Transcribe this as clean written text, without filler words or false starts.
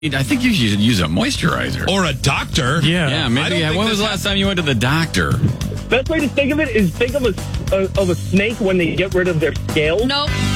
I think you should use a moisturizer. Or a doctor. Yeah, maybe. When was the last time you went to the doctor? Best way to think of it is think of a snake when they get rid of their scales. Nope.